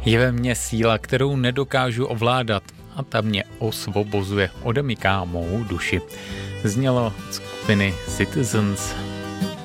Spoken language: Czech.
Je ve mně síla, kterou nedokážu ovládat a ta mě osvobozuje, odemyká mou duši. Znělo z skupiny Citizens